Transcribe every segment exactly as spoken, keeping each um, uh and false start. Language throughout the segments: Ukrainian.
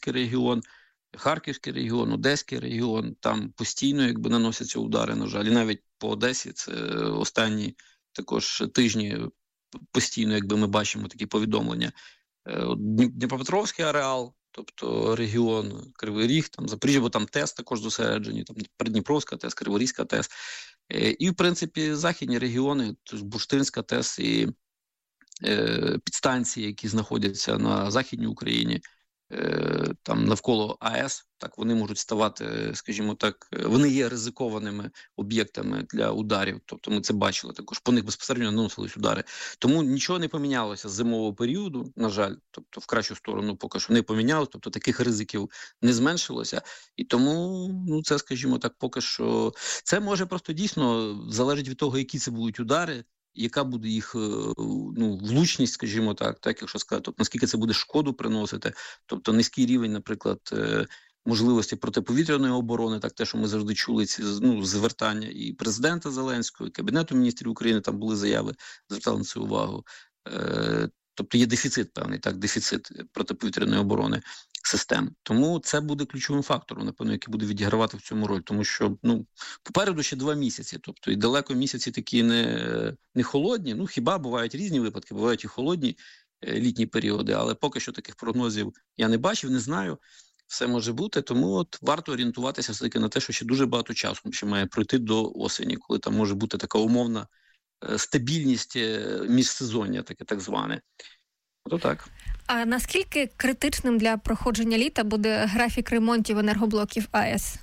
Запорізький регіон, Харківський регіон, Одеський регіон, там постійно якби наносяться удари, на жаль. І навіть по Одесі це останні також тижні постійно, якби ми бачимо такі повідомлення. Дніпропетровський ареал, тобто регіон Кривий Ріг, там Запоріжжя, бо там ТЕС також зосереджені, там Придніпровська ТЕС, Криворізька ТЕС. І, в принципі, західні регіони, тобто Бурштинська ТЕС і е, підстанції, які знаходяться на Західній Україні, е, там навколо АЕС, так, вони можуть ставати, скажімо так, вони є ризикованими об'єктами для ударів, тобто ми це бачили також, по них безпосередньо наносились удари. Тому нічого не помінялося з зимового періоду, на жаль, тобто в кращу сторону поки що не помінялося, тобто таких ризиків не зменшилося, і тому, ну, це, скажімо так, поки що, це може просто дійсно залежить від того, які це будуть удари, яка буде їх, ну, влучність, скажімо так, так, якщо сказати, тобто, наскільки це буде шкоду приносити, тобто низький рівень, наприклад, можливості протиповітряної оборони, так те, що ми завжди чули, ці, ну, звертання і президента Зеленського, і Кабінету міністрів України, там були заяви, звертали на це увагу. Е, тобто є дефіцит певний, так, дефіцит протиповітряної оборони систем. Тому це буде ключовим фактором, напевно, який буде відігравати в цьому роль, тому що, ну, попереду ще два місяці, тобто і далеко місяці такі не, не холодні, ну, хіба бувають різні випадки, бувають і холодні е, літні періоди, але поки що таких прогнозів я не бачив, не знаю. Все може бути, тому от варто орієнтуватися все-таки на те, що ще дуже багато часу ще має пройти до осені, коли там може бути така умовна е, стабільність е, міжсезоння, таке так зване. Ото так. А наскільки критичним для проходження літа буде графік ремонтів енергоблоків АЕС?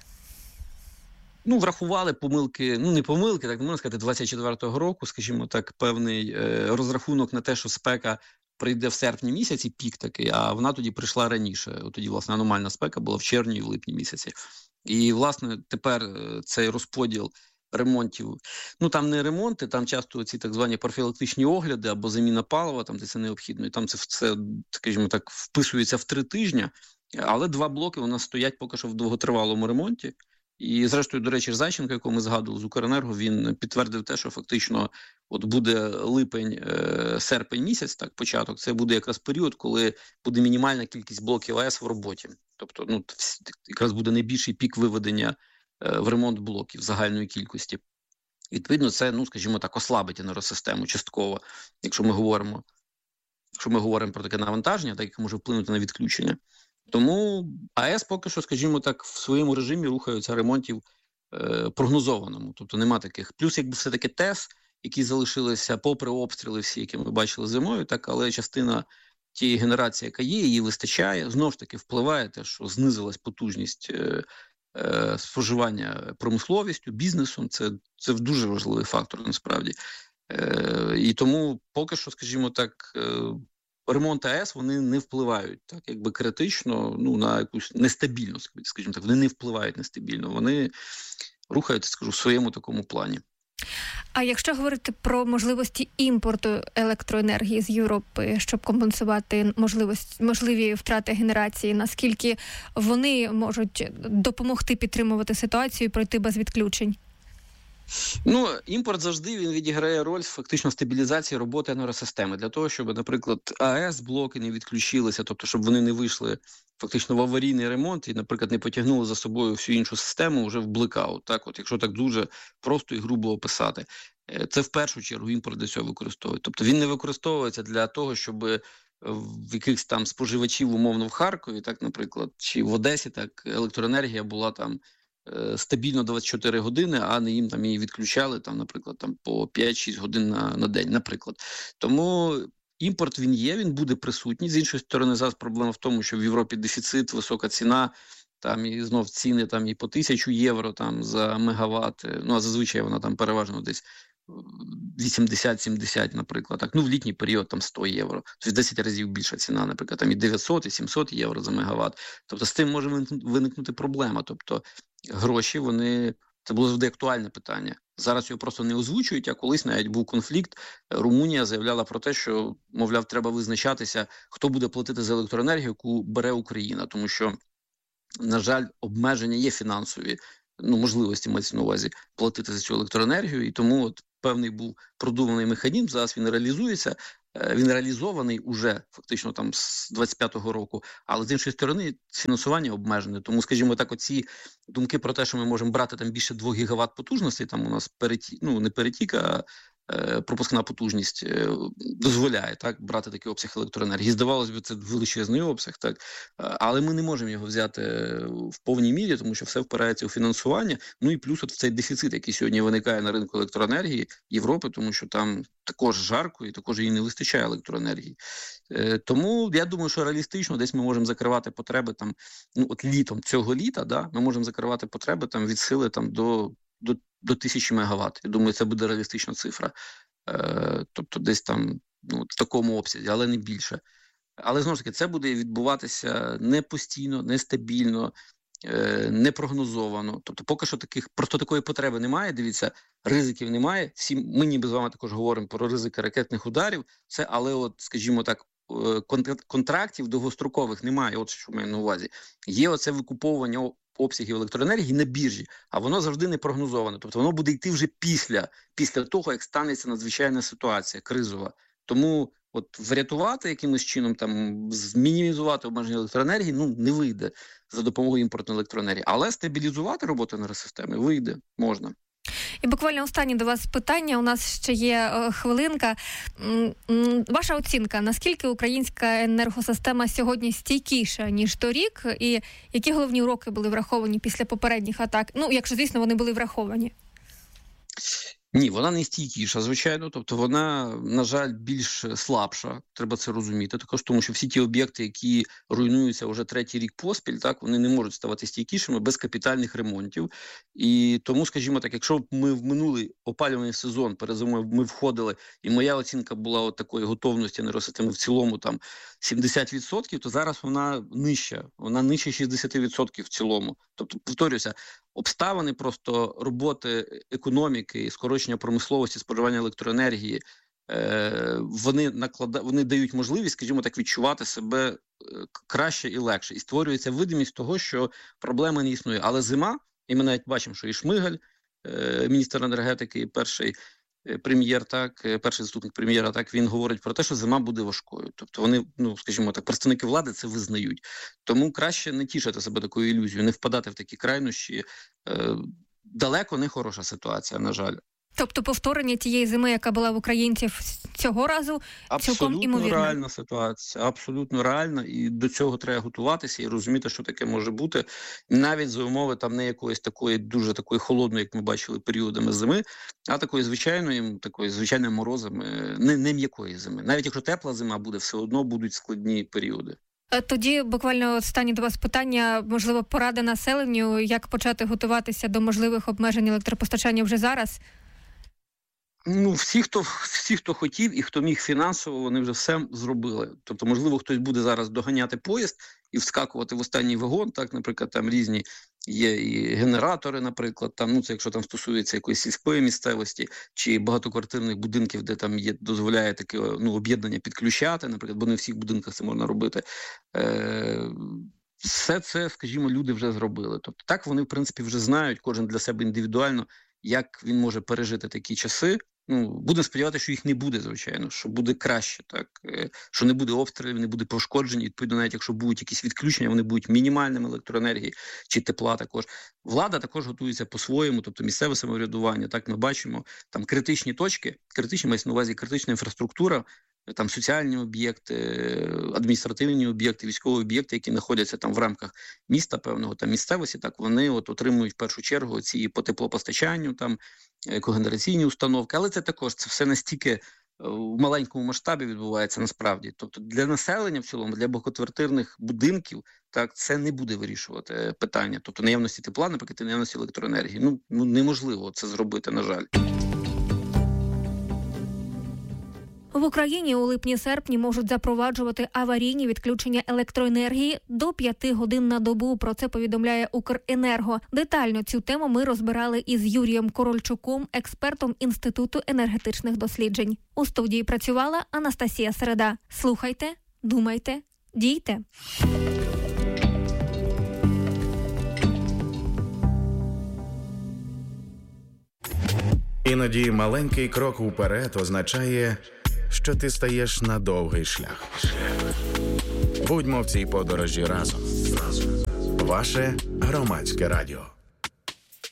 Ну, врахували помилки, ну не помилки, так можна сказати, двадцять четвертого року, скажімо так, певний е, розрахунок на те, що спека прийде в серпні місяці, пік такий, а вона тоді прийшла раніше. От тоді, власне, аномальна спека була в червні і в липні місяці. І, власне, тепер цей розподіл ремонтів, ну там не ремонти, там часто ці так звані профілактичні огляди або заміна палива, там де це необхідно, і там це, це, скажімо так, вписується в три тижні, але два блоки у нас стоять поки що в довготривалому ремонті. І, зрештою, до речі, Зайченко, якого ми згадували з Укренерго, він підтвердив те, що фактично от буде липень, е, серпень місяць, так, початок, це буде якраз період, коли буде мінімальна кількість блоків АЕС в роботі. Тобто, ну, якраз буде найбільший пік виведення е, в ремонт блоків загальної кількості. Відповідно, це, ну, скажімо так, ослабить енергосистему частково, якщо ми говоримо, якщо ми говоримо про таке навантаження, так як може вплинути на відключення. Тому АЕС поки що, скажімо так, в своєму режимі рухаються ремонтів е, прогнозованому. Тобто нема таких. Плюс, якби все-таки ТЕС, які залишилися попри обстріли всі, які ми бачили зимою, так, але частина тієї генерації, яка є, її вистачає. Знову ж таки, впливає те, що знизилась потужність е, е, споживання промисловістю, бізнесом. Це, це дуже важливий фактор, насправді. Е, і тому поки що, скажімо так, е, ремонти АЕС, вони не впливають так, якби критично, ну, на якусь нестабільність, скажімо так, вони не впливають нестабільно, вони рухаються, скажу, в своєму такому плані. А якщо говорити про можливості імпорту електроенергії з Європи, щоб компенсувати можливість, можливі втрати генерації, наскільки вони можуть допомогти підтримувати ситуацію і пройти без відключень? Ну, імпорт завжди він відіграє роль фактично стабілізації роботи енергосистеми. Для того, щоб, наприклад, АЕС блоки не відключилися, тобто, щоб вони не вийшли фактично в аварійний ремонт і, наприклад, не потягнули за собою всю іншу систему вже в блекаут. Так, от, якщо так дуже просто і грубо описати. Це в першу чергу імпорт для цього використовують. Тобто він не використовується для того, щоб в якихось там споживачів, умовно, в Харкові, так, наприклад, чи в Одесі, так, електроенергія була там стабільно двадцять чотири години, а не їм там її відключали, там, наприклад, там по п'ять-шість годин на, на день, наприклад. Тому імпорт він є, він буде присутній. З іншої сторони, зараз проблема в тому, що в Європі дефіцит, висока ціна, там і знов ціни там і по тисячу євро там за мегаватт, ну а зазвичай вона там переважно десь вісімдесят-сімдесят, наприклад, так, ну в літній період там сто євро, тобто десять разів більша ціна, наприклад, там і дев'ятсот, і сімсот євро за мегаватт. Тобто з тим може виникнути проблема, тобто гроші, вони, це було завжди актуальне питання. Зараз його просто не озвучують, а колись навіть був конфлікт, Румунія заявляла про те, що, мовляв, треба визначатися, хто буде платити за електроенергію, яку бере Україна, тому що, на жаль, обмеження є фінансові, ну, можливості мається на увазі платити за цю електроенергію, і тому от певний був продуманий механізм, зараз він реалізується, він реалізований уже фактично там з двадцять п'ятого року, але з іншої сторони фінансування обмежене. Тому, скажімо так, оці думки про те, що ми можемо брати там більше двох гігават потужностей, там у нас переті... ну, не перетік, а пропускна потужність дозволяє так брати такий обсяг електроенергії. Здавалось би, це величезний обсяг, так, але ми не можемо його взяти в повній мірі, тому що все впирається у фінансування. Ну і плюс от в цей дефіцит, який сьогодні виникає на ринку електроенергії Європи, тому що там також жарко і також їй не вистачає електроенергії. Тому я думаю, що реалістично десь ми можемо закривати потреби там, ну от літом цього літа, да, ми можемо закривати потреби там від сили там до До, до тисячі мегаватт. Я думаю, це буде реалістична цифра. Е, тобто десь там ну, в такому обсязі, але не більше. Але, знову ж таки, це буде відбуватися не постійно, не стабільно, е, не прогнозовано. Тобто поки що таких, просто такої потреби немає, дивіться, ризиків немає. Всі, ми ніби з вами також говоримо про ризики ракетних ударів, це, але от, скажімо так, контрактів довгострокових немає, от що маю на увазі. Є оце викуповування обсягів електроенергії на біржі, а воно завжди не прогнозоване. Тобто воно буде йти вже після, після того, як станеться надзвичайна ситуація, кризова. Тому от врятувати якимось чином, там, змінімізувати обмеження електроенергії, ну, не вийде за допомогою імпортної електроенергії. Але стабілізувати роботу енергосистеми вийде, можна. І буквально останнє до вас питання. У нас ще є е, хвилинка. Ваша оцінка, наскільки українська енергосистема сьогодні стійкіша, ніж торік? І які головні уроки були враховані після попередніх атак? Ну, якщо, звісно, вони були враховані. Ні, вона не стійкіша, звичайно, тобто вона, на жаль, більш слабша, треба це розуміти, також тому, що всі ті об'єкти, які руйнуються вже третій рік поспіль, так, вони не можуть ставати стійкішими без капітальних ремонтів. І тому, скажімо так, якщо ми в минулий опалювальний сезон перед зимою ми входили, і моя оцінка була от такої готовності енергосистеми в цілому там сімдесят відсотків, то зараз вона нижча, вона нижче шістдесят відсотків в цілому. Тобто, повторюся, обставини просто роботи економіки і скорочення промисловості, споживання електроенергії, е, вони наклада, вони дають можливість, скажімо так, відчувати себе краще і легше. І створюється видимість того, що проблеми не існує. Але зима, і ми навіть бачимо, що і Шмигаль, е, міністр енергетики, і перший прем'єр, так, перший заступник прем'єра, так, він говорить про те, що зима буде важкою. Тобто вони, ну, скажімо так, представники влади це визнають. Тому краще не тішити себе такою ілюзією, не впадати в такі крайнощі. Е, далеко не хороша ситуація, на жаль. Тобто повторення тієї зими, яка була в українців цього разу, цілком імовірно? Абсолютно реальна ситуація, абсолютно реальна, і до цього треба готуватися і розуміти, що таке може бути, навіть за умови там не якоїсь такої дуже такої холодної, як ми бачили, періодами зими, а такої звичайної, такої звичайної морозами, не, не м'якої зими. Навіть якщо тепла зима буде, все одно будуть складні періоди. Тоді буквально останнє до вас питання, можливо, поради населенню, як почати готуватися до можливих обмежень електропостачання вже зараз? Ну, всі, хто всі, хто хотів і хто міг фінансово, вони вже все зробили. Тобто, можливо, хтось буде зараз доганяти поїзд і вскакувати в останній вагон, так, наприклад, там різні є і генератори, наприклад, там, ну, це якщо там стосується якоїсь сільської місцевості чи багатоквартирних будинків, де там є, дозволяє таке, ну, об'єднання підключати, наприклад, бо не в всіх будинках це можна робити. Е- все це, скажімо, люди вже зробили. Тобто, так вони, в принципі, вже знають, кожен для себе індивідуально, як він може пережити такі часи. Ну, будемо сподіватися, що їх не буде, звичайно, що буде краще, так, що не буде обстрілів, не буде пошкоджень, відповідно, навіть якщо будуть якісь відключення, вони будуть мінімальними електроенергії чи тепла також. Влада також готується по-своєму, тобто місцеве самоврядування, так, ми бачимо, там критичні точки, критичні, мається на увазі критична інфраструктура, там соціальні об'єкти, адміністративні об'єкти, військові об'єкти, які знаходяться там в рамках міста певного, там місцевості, так, вони от отримують в першу чергу ці по теплопостачанню, там, когенераційні установки, але це також, це все настільки в маленькому масштабі відбувається насправді. Тобто для населення в цілому, для багатоквартирних будинків, так, це не буде вирішувати питання. Тобто наявності тепла, наприклад, наявності електроенергії. Ну, ну неможливо це зробити, на жаль. В Україні у липні-серпні можуть запроваджувати аварійні відключення електроенергії до п'яти годин на добу. Про це повідомляє Укренерго. Детально цю тему ми розбирали із Юрієм Корольчуком, експертом Інституту енергетичних досліджень. У студії працювала Анастасія Середа. Слухайте, думайте, дійте. Іноді маленький крок уперед означає що ти стаєш на довгий шлях. Будьмо в цій подорожі разом. Ваше Громадське радіо.